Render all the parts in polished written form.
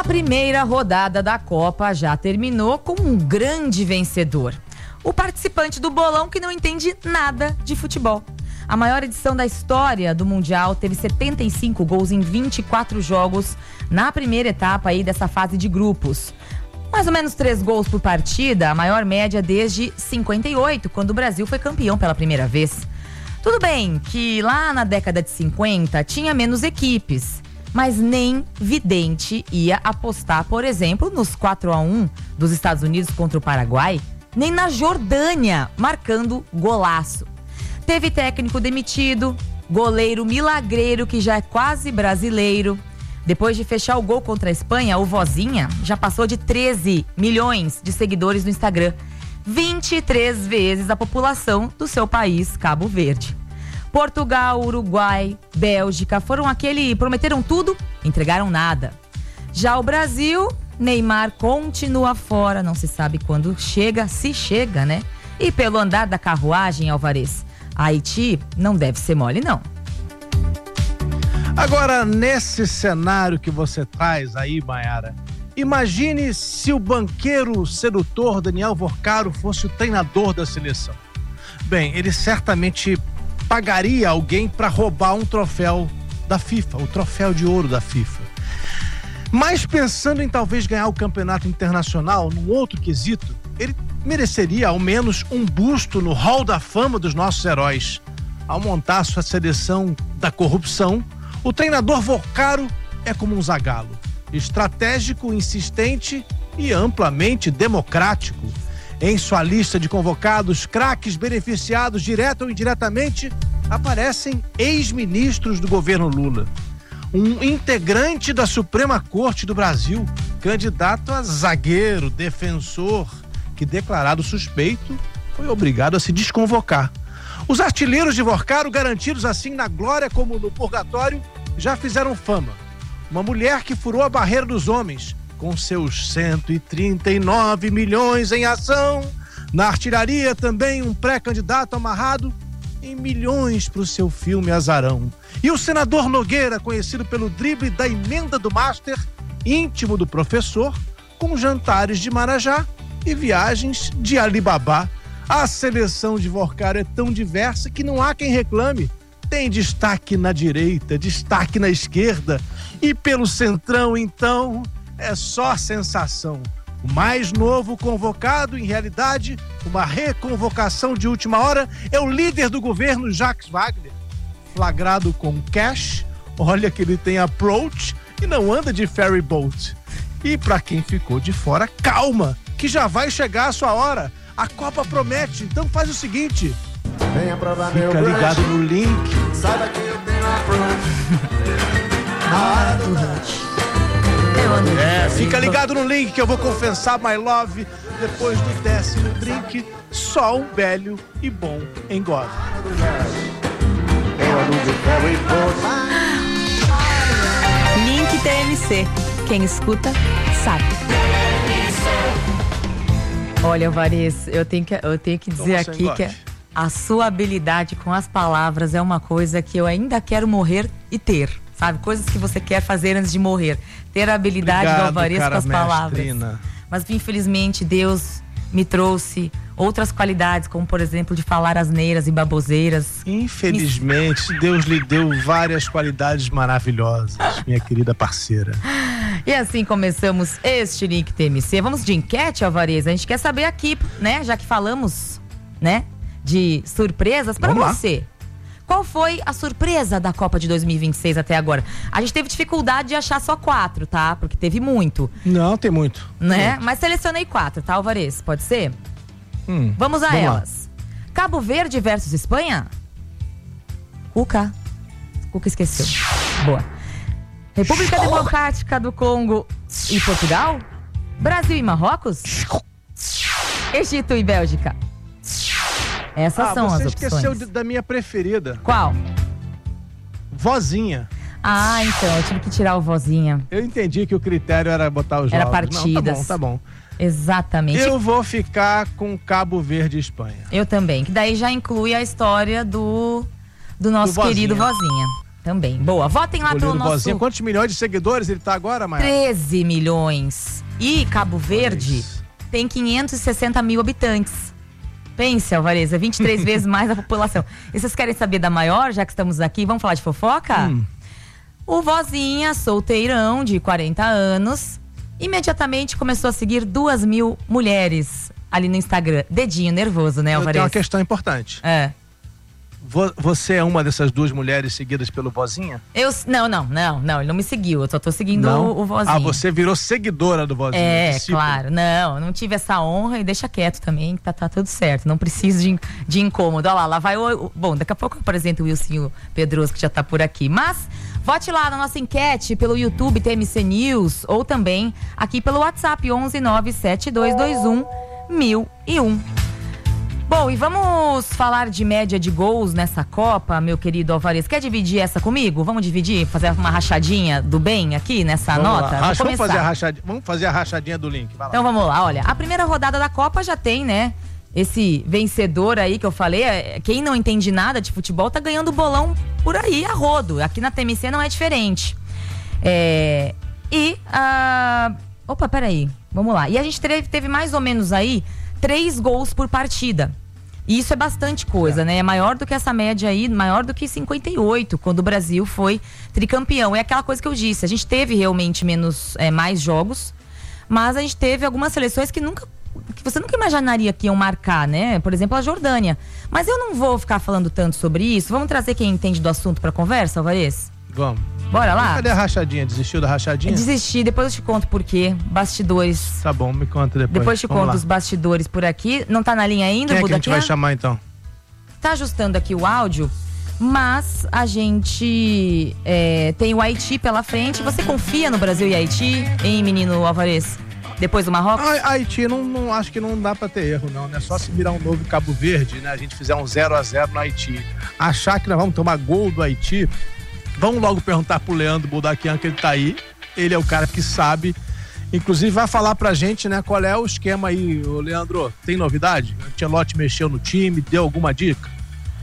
primeira rodada da Copa já terminou com um grande vencedor. O participante do bolão que não entende nada de futebol. A maior edição da história do Mundial teve 75 gols em 24 jogos na primeira etapa aí dessa fase de grupos. Mais ou menos 3 gols por partida, a maior média desde 58, quando o Brasil foi campeão pela primeira vez. Tudo bem que lá na década de 50 tinha menos equipes, mas nem vidente ia apostar, por exemplo, nos 4-1 dos Estados Unidos contra o Paraguai, nem na Jordânia, marcando golaço. Teve técnico demitido, goleiro milagreiro que já é quase brasileiro. Depois de fechar o gol contra a Espanha, o Vozinha já passou de 13 milhões de seguidores no Instagram. 23 vezes a população do seu país, Cabo Verde. Portugal, Uruguai, Bélgica prometeram tudo, entregaram nada. Já o Brasil, Neymar continua fora, não se sabe quando chega, se chega, né? E pelo andar da carruagem, Alvarez, Haiti não deve ser mole, não. Agora, nesse cenário que você traz aí, Maiara, imagine se o banqueiro sedutor Daniel Vorcaro fosse o treinador da seleção. Bem, ele certamente pagaria alguém para roubar um troféu da FIFA, o troféu de ouro da FIFA. Mas pensando em talvez ganhar o campeonato internacional, num outro quesito, ele mereceria ao menos um busto no hall da fama dos nossos heróis. Ao montar sua seleção da corrupção, o treinador Vorcaro é como um Zagallo, estratégico, insistente e amplamente democrático. Em sua lista de convocados, craques beneficiados direta ou indiretamente, aparecem ex-ministros do governo Lula. Um integrante da Suprema Corte do Brasil, candidato a zagueiro, defensor, que, declarado suspeito, foi obrigado a se desconvocar. Os artilheiros de Vorcaro, garantidos assim na glória como no purgatório, já fizeram fama. Uma mulher que furou a barreira dos homens, com seus 139 milhões em ação. Na artilharia também um pré-candidato amarrado em milhões para o seu filme Azarão. E o senador Nogueira, conhecido pelo drible da emenda do Master, íntimo do professor, com jantares de Marajá e viagens de Alibabá. A seleção de Vorcaro é tão diversa que não há quem reclame. Tem destaque na direita, destaque na esquerda e pelo centrão, então, é só sensação. O mais novo convocado, em realidade, uma reconvocação de última hora, é o líder do governo, Jacques Wagner. Flagrado com cash, olha que ele tem approach e não anda de ferry boat. E para quem ficou de fora, calma, que já vai chegar a sua hora. A Copa promete, então faz o seguinte: fica ligado no link. Saiba que eu tenho approach. Na hora do rush. Fica ligado no link que eu vou confessar my love. Depois do 10º drink, só um velho e bom engole. Link TMC. Quem escuta, sabe. Olha, Alvarez, eu tenho que dizer aqui que a sua habilidade com as palavras é uma coisa que eu ainda quero morrer e ter. Sabe? Coisas que você quer fazer antes de morrer. Ter a habilidade do Alvarez com as palavras. Mas, infelizmente, Deus me trouxe outras qualidades, como, por exemplo, de falar asneiras e baboseiras. Infelizmente, Deus lhe deu várias qualidades maravilhosas, minha querida parceira. E assim começamos este Link TMC. Vamos de enquete, Alvarez? A gente quer saber aqui, né? Já que falamos, né? De surpresas para você. Qual foi a surpresa da Copa de 2026 até agora? A gente teve dificuldade de achar só 4, tá? Porque teve muito. Não, tem muito. Né? Muito. Mas selecionei 4, tá, Alvarez? Pode ser? Vamos a elas. Cabo Verde versus Espanha? Cuca esqueceu. Boa. República Democrática do Congo e Portugal? Brasil e Marrocos? Egito e Bélgica? Essas são as opções. Você esqueceu da minha preferida. Qual? Vozinha. Ah, então, eu tive que tirar o Vozinha. Eu entendi que o critério era botar os jogos. Era partidas. Não, tá bom. Exatamente. Eu vou ficar com Cabo Verde e Espanha. Eu também, que daí já inclui a história do nosso querido Vozinha. Também. Boa. Votem lá pelo nosso... Vozinha. Quantos milhões de seguidores ele tá agora, Maia? 13 milhões. E Cabo Verde tem 560 mil habitantes. Pense, Alvarez, é 23 vezes mais a população. E vocês querem saber da maior, já que estamos aqui? Vamos falar de fofoca? O Vozinha, solteirão, de 40 anos, imediatamente começou a seguir 2.000 mulheres ali no Instagram. Dedinho nervoso, né, Alvarez? Tem uma questão importante. Você é uma dessas 2 mulheres seguidas pelo Vozinha? Não, ele não me seguiu, eu só tô seguindo o Vozinha. Ah, você virou seguidora do Vozinha. Claro, não tive essa honra e deixa quieto também, que tá tudo certo, não preciso de incômodo. Olha lá vai bom, daqui a pouco eu apresento o Wilson Pedroso, que já tá por aqui, mas vote lá na nossa enquete pelo YouTube TMC News ou também aqui pelo WhatsApp 11 97221 1001. Bom, e vamos falar de média de gols nessa Copa, meu querido Alvarez. Quer dividir essa comigo? Vamos dividir? Fazer uma rachadinha do bem aqui nessa nota? Vamos fazer a rachadinha do link. Vai lá. Então vamos lá, olha. A primeira rodada da Copa já tem, né? Esse vencedor aí que eu falei. Quem não entende nada de futebol tá ganhando bolão por aí a rodo. Aqui na TMC não é diferente. Opa, peraí. Vamos lá. E a gente teve mais ou menos aí 3 gols por partida. E isso é bastante coisa, né? É maior do que essa média aí, maior do que 58, quando o Brasil foi tricampeão. É aquela coisa que eu disse, a gente teve realmente mais jogos, mas a gente teve algumas seleções que você nunca imaginaria que iam marcar, né? Por exemplo, a Jordânia. Mas eu não vou ficar falando tanto sobre isso. Vamos trazer quem entende do assunto pra conversa, Alvarez? Vamos. Bora lá? Cadê a rachadinha? Desistiu da rachadinha? Desisti, depois eu te conto por quê. Bastidores. Tá bom, me conta depois. Depois te conto os bastidores por aqui. Não tá na linha ainda, Quem é que a gente vai chamar então? Tá ajustando aqui o áudio, mas a gente tem o Haiti pela frente. Você confia no Brasil e Haiti, hein, menino Alvarez? Depois do Marrocos? Haiti, não acho que não dá pra ter erro, não. É só se virar um novo Cabo Verde, né? A gente fizer um 0-0 no Haiti. Achar que nós vamos tomar gol do Haiti... Vamos logo perguntar pro Leandro Budakian, que ele tá aí. Ele é o cara que sabe. Inclusive vai falar pra gente, né, qual é o esquema aí. Ô, Leandro, tem novidade? O Ancelotti mexeu no time, deu alguma dica?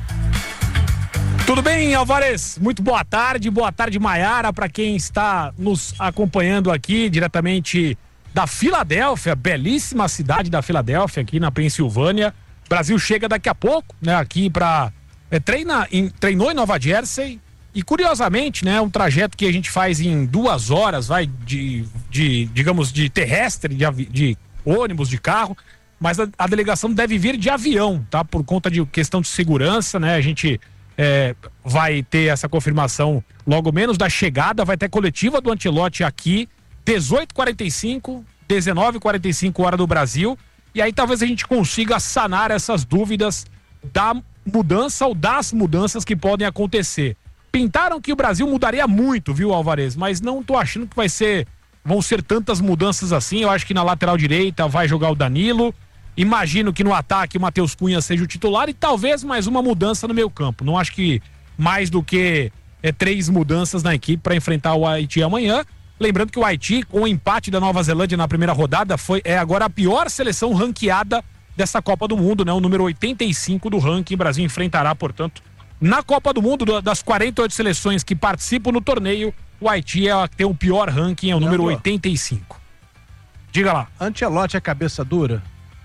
Tudo bem, Alvarez? Muito boa tarde Maiara, para quem está nos acompanhando aqui diretamente da Filadélfia, belíssima cidade da Filadélfia, aqui na Pensilvânia. O Brasil chega daqui a pouco, né, aqui para treinou em Nova Jersey. E curiosamente, né, um trajeto que a gente faz em 2 horas, digamos, de terrestre, de ônibus, de carro, mas a delegação deve vir de avião, tá? Por conta de questão de segurança, né? A gente vai ter essa confirmação logo menos da chegada, vai ter coletiva do Ancelotti aqui, 18h45, 19h45 hora do Brasil, e aí talvez a gente consiga sanar essas dúvidas da mudança ou das mudanças que podem acontecer. Pintaram que o Brasil mudaria muito, viu, Alvarez? Mas não tô achando que vão ser tantas mudanças assim. Eu acho que na lateral direita vai jogar o Danilo. Imagino que no ataque o Matheus Cunha seja o titular e talvez mais uma mudança no meio campo. Não acho que mais do que 3 mudanças na equipe para enfrentar o Haiti amanhã. Lembrando que o Haiti, com o empate da Nova Zelândia na primeira rodada, é agora a pior seleção ranqueada dessa Copa do Mundo, né? O número 85 do ranking. O Brasil enfrentará, portanto, na Copa do Mundo, das 48 seleções que participam no torneio, o Haiti é a que tem o pior ranking, é o número 85. Diga lá. Ancelotti é cabeça dura?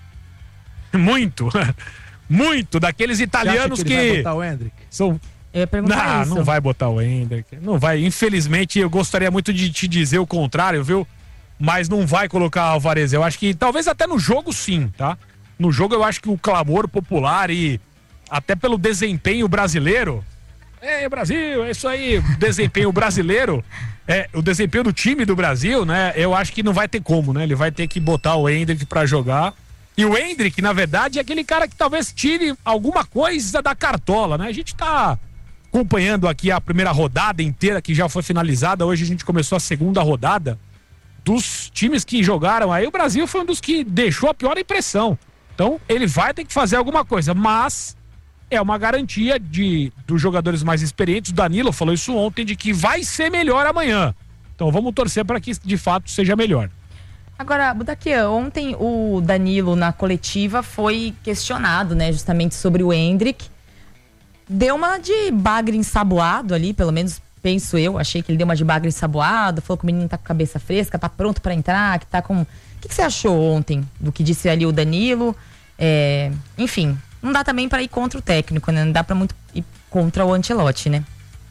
Muito. Muito. Daqueles italianos que vai botar o Endrick? São... Eu ia perguntar isso. Não vai botar o Endrick. Não vai. Infelizmente, eu gostaria muito de te dizer o contrário, viu? Mas não vai colocar Alvarez. Eu acho que talvez até no jogo sim, tá? No jogo eu acho que o clamor popular e até pelo desempenho brasileiro. Brasil, é isso aí. Desempenho brasileiro. O desempenho do time do Brasil, né? Eu acho que não vai ter como, né? Ele vai ter que botar o Endrick pra jogar. E o Endrick, na verdade, é aquele cara que talvez tire alguma coisa da cartola, né? A gente tá acompanhando aqui a primeira rodada inteira, que já foi finalizada. Hoje a gente começou a segunda rodada dos times que jogaram. Aí o Brasil foi um dos que deixou a pior impressão. Então, ele vai ter que fazer alguma coisa, mas é uma garantia dos jogadores mais experientes. O Danilo falou isso ontem, de que vai ser melhor amanhã. Então, vamos torcer para que, de fato, seja melhor. Agora, Budakian, ontem o Danilo, na coletiva, foi questionado, né, justamente sobre o Endrick. deu uma de bagre ensaboado ali, pelo menos penso eu. Achei que ele deu uma de bagre ensaboado, falou que o menino tá com cabeça fresca, tá pronto pra entrar, que tá com... O que você achou ontem do que disse ali o Danilo? Enfim, não dá também pra ir contra o técnico, né? Não dá pra muito ir contra o Ancelotti, né?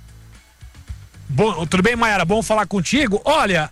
Bom, tudo bem, Maiara? Bom falar contigo. Olha,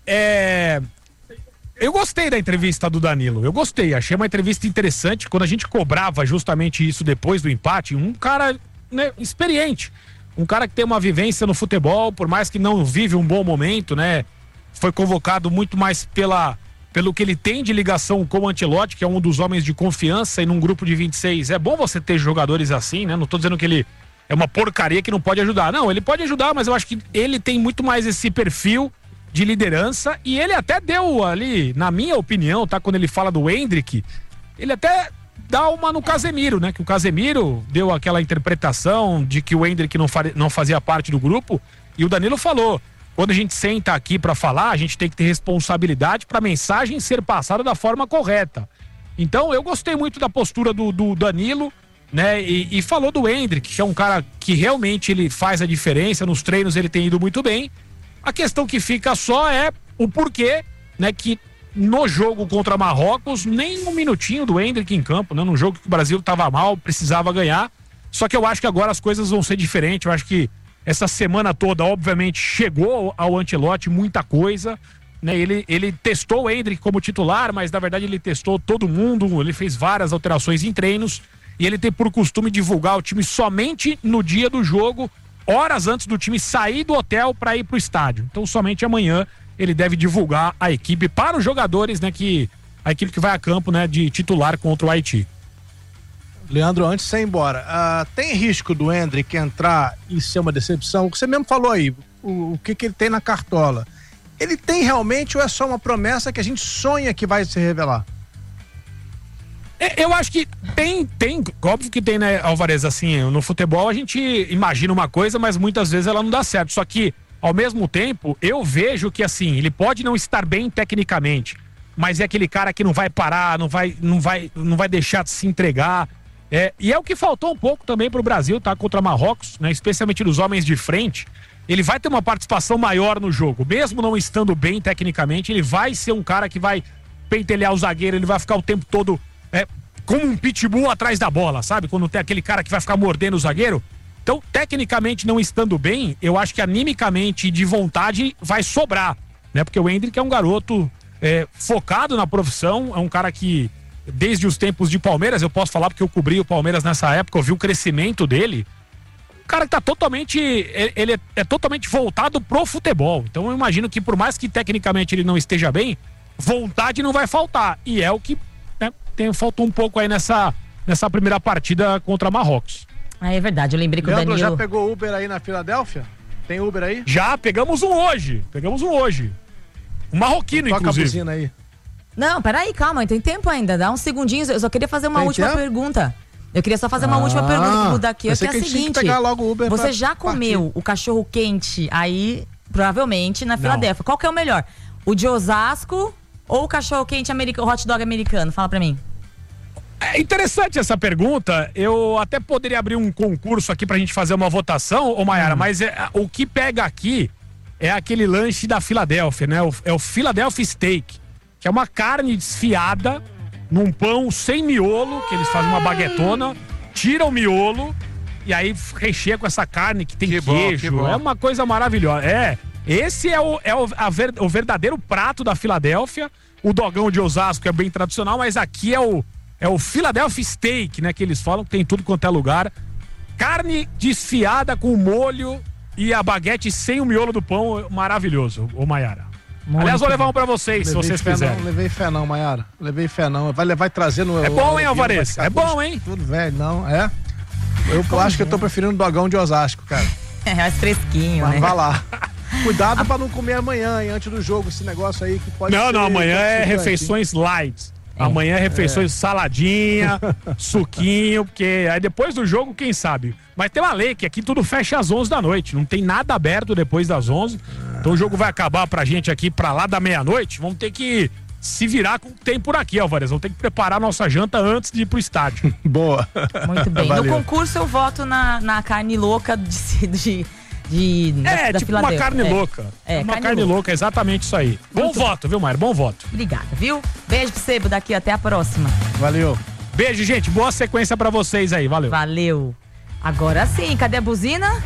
eu gostei da entrevista do Danilo. Eu gostei, achei uma entrevista interessante. Quando a gente cobrava justamente isso depois do empate, um cara, né, experiente. Um cara que tem uma vivência no futebol, por mais que não vive um bom momento, né? Foi convocado muito mais pelo que ele tem de ligação com o Ancelotti, que é um dos homens de confiança, e num grupo de 26. É bom você ter jogadores assim, né? Não tô dizendo que ele é uma porcaria que não pode ajudar. Não, ele pode ajudar, mas eu acho que ele tem muito mais esse perfil de liderança, e ele até deu ali, na minha opinião, tá? Quando ele fala do Endrick, ele até dá uma no Casemiro, né? Que o Casemiro deu aquela interpretação de que o Endrick não fazia parte do grupo, e o Danilo falou: quando a gente senta aqui pra falar, a gente tem que ter responsabilidade pra mensagem ser passada da forma correta. Então eu gostei muito da postura do Danilo, né? E falou do Endrick, que é um cara que realmente ele faz a diferença, nos treinos ele tem ido muito bem. A questão que fica só é o porquê, né, que no jogo contra Marrocos, nem um minutinho do Endrick em campo, né? Num jogo que o Brasil tava mal, precisava ganhar. Só que eu acho que agora as coisas vão ser diferentes. Eu acho que essa semana toda, obviamente, chegou ao Ancelotti muita coisa, né? Ele testou o Endrick como titular, mas na verdade ele testou todo mundo, ele fez várias alterações em treinos, e ele tem por costume divulgar o time somente no dia do jogo, horas antes do time sair do hotel para ir pro estádio. Então somente amanhã ele deve divulgar a equipe para os jogadores, né, a equipe que vai a campo, né, de titular contra o Haiti. Leandro, antes de você ir embora, tem risco do Endrick entrar e ser uma decepção? Você mesmo falou aí, o que ele tem na cartola. Ele tem realmente ou é só uma promessa que a gente sonha que vai se revelar? Eu acho que tem, óbvio que tem, né, Alvarez, assim, no futebol a gente imagina uma coisa, mas muitas vezes ela não dá certo. Só que, ao mesmo tempo, eu vejo que, assim, ele pode não estar bem tecnicamente, mas é aquele cara que não vai parar, não vai deixar de se entregar. E é o que faltou um pouco também pro Brasil, tá? Contra Marrocos, né? Especialmente dos homens de frente. Ele vai ter uma participação maior no jogo, mesmo não estando bem tecnicamente. Ele vai ser um cara que vai pentelhar o zagueiro, ele vai ficar o tempo todo como um pitbull atrás da bola, sabe? Quando tem aquele cara que vai ficar mordendo o zagueiro. Então, tecnicamente não estando bem, eu acho que animicamente e de vontade vai sobrar, né? Porque o Endrick é um garoto focado na profissão, é um cara que, desde os tempos de Palmeiras, eu posso falar porque eu cobri o Palmeiras nessa época, eu vi o crescimento dele. Um cara que tá totalmente, ele é totalmente voltado pro futebol. Então eu imagino que por mais que tecnicamente ele não esteja bem, vontade não vai faltar. E é o que, né, faltou um pouco aí nessa primeira partida contra Marrocos. É verdade, eu lembrei que Leandro, o Danilo... já pegou Uber aí na Filadélfia? Tem Uber aí? Já, pegamos um hoje. Um marroquino, Toca inclusive. a buzina aí. Não, peraí, calma, tem tempo ainda, dá uns segundinhos. Eu só queria fazer uma última pergunta. Eu queria só fazer uma última pergunta pro Budak, que é a seguinte: pegar logo o Uber, você já comeu o cachorro quente aí, provavelmente, na Filadélfia? Qual que é o melhor? O de Osasco ou o cachorro quente americano, o hot dog americano? Fala pra mim. É interessante essa pergunta. Eu até poderia abrir um concurso aqui pra gente fazer uma votação, ô Maiara, mas o que pega aqui é aquele lanche da Filadélfia, né? É o Philadelphia Steak, que é uma carne desfiada num pão sem miolo, que eles fazem uma baguetona, tiram o miolo e aí recheia com essa carne que tem queijo. É uma coisa maravilhosa. Esse é o verdadeiro prato da Filadélfia. O dogão de Osasco é bem tradicional, mas aqui é o Philadelphia Steak, né? Que eles falam que tem tudo quanto é lugar. Carne desfiada com molho e a baguete sem o miolo do pão, maravilhoso, ô Maiara. Aliás, vou levar um pra vocês, se vocês quiserem. Não levei fé não, Maiara. Levei fé não. Vai trazer no... É bom, hein, Alvarez? É bom, hein? Tudo velho, não, Eu acho que eu tô preferindo o dogão de Osasco, cara. Mais fresquinho, mas né? vai lá. Cuidado pra não comer amanhã, hein, antes do jogo, esse negócio aí que pode ser... Não, amanhã é refeições light. Amanhã é refeições saladinha, suquinho, porque aí depois do jogo, quem sabe? Mas tem uma lei que aqui tudo fecha às 11 da noite, não tem nada aberto depois das 11. Então o jogo vai acabar pra gente aqui pra lá da meia-noite, vamos ter que se virar com o que tem por aqui, Alvarez. Vamos ter que preparar nossa janta antes de ir pro estádio. Boa. Muito bem. Valeu. No concurso eu voto na carne louca da Tipo uma carne louca. Uma carne louca, exatamente isso aí. Bom voto, viu, Mayra? Bom voto. Obrigada, viu? Beijo pro Sebo daqui, até a próxima. Valeu. Beijo, gente. Boa sequência pra vocês aí. Valeu. Valeu. Agora sim, cadê a buzina?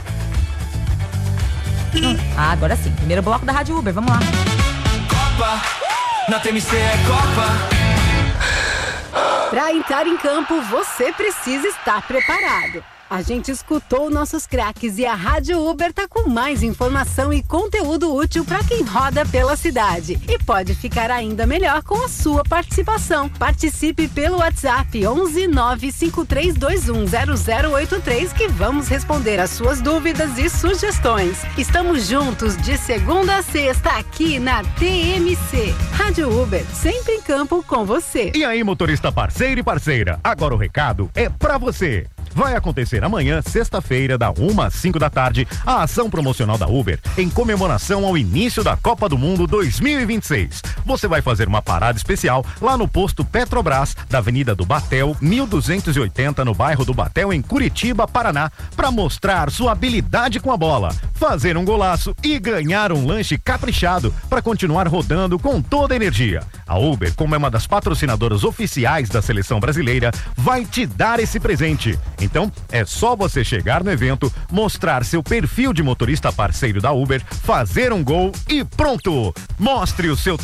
Agora sim. Primeiro bloco da Rádio Uber, vamos lá. Copa, na TMC é Copa. Para entrar em campo, você precisa estar preparado. A gente escutou nossos craques e a Rádio Uber tá com mais informação e conteúdo útil para quem roda pela cidade. E pode ficar ainda melhor com a sua participação. Participe pelo WhatsApp 11 95321 0083 que vamos responder as suas dúvidas e sugestões. Estamos juntos de segunda a sexta aqui na TMC. Rádio Uber, sempre em campo com você. E aí, motorista parceiro e parceira, agora o recado é pra você. Vai acontecer amanhã, sexta-feira, da 1 às 5 da tarde, a ação promocional da Uber em comemoração ao início da Copa do Mundo 2026. Você vai fazer uma parada especial lá no posto Petrobras, da Avenida do Batel, 1280, no bairro do Batel, em Curitiba, Paraná, para mostrar sua habilidade com a bola, fazer um golaço e ganhar um lanche caprichado para continuar rodando com toda a energia. A Uber, como é uma das patrocinadoras oficiais da seleção brasileira, vai te dar esse presente. Então, é só você chegar no evento, mostrar seu perfil de motorista parceiro da Uber, fazer um gol e pronto! Mostre o seu